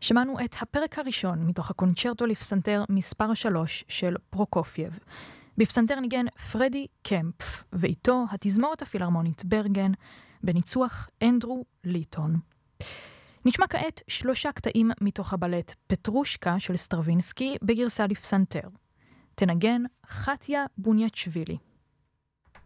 שמענו את הפרק הראשון מתוך הקונצ'רטו לפסנתר מספר 3 של פרוקופייב. בפסנתר ניגן פרדי קמפף, ואיתו התזמורת הפילהרמונית ברגן, בניצוח אנדרו ליטון. נשמע כעת 3 קטעים מתוך הבלט פטרושקה של סטרווינסקי בגרסה לפסנתר. תנגן חתיה בוניאצ'בילי.